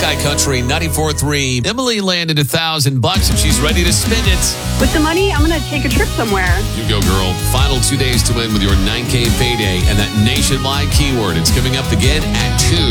Sky Country 94.3. Emily landed $1,000 and she's ready to spend it. With the money, I'm going to take a trip somewhere. You go, girl. Final 2 days to win with your $9K payday and that nationwide keyword. It's coming up again at 2.